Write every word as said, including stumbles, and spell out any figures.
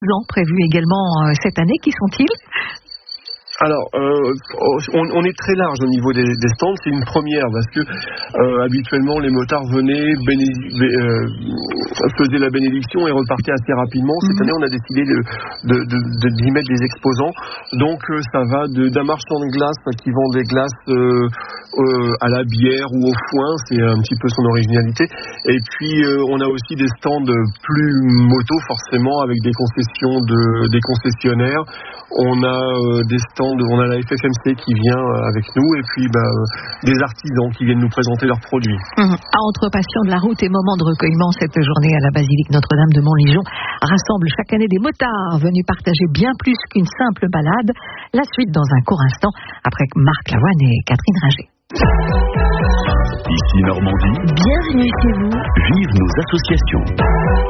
ans prévus également euh, cette année. Qui sont-ils ? Alors, euh, on, on est très large au niveau des, des stands. C'est une première parce que euh, habituellement les motards venaient, béné- bé- euh, faisaient la bénédiction et repartaient assez rapidement. Cette Mmh. année, on a décidé de, de, de, de, d'y mettre des exposants. Donc, euh, ça va de, d'un marchand de glace qui vend des glaces euh, euh, à la bière ou au foin. C'est un petit peu son originalité. Et puis, euh, on a aussi des stands plus moto, forcément, avec des concessions de, des concessionnaires. On a euh, des stands, on a la F F M C qui vient euh, avec nous et puis bah, euh, des artisans qui viennent nous présenter leurs produits. Mmh. Entre passion de la route et moment de recueillement, cette journée à la basilique Notre-Dame de Montligeon rassemble chaque année des motards venus partager bien plus qu'une simple balade. La suite dans un court instant après Marc Lavoine et Catherine Ringer. Ici Normandie. Bienvenue chez vous. Vive nos associations.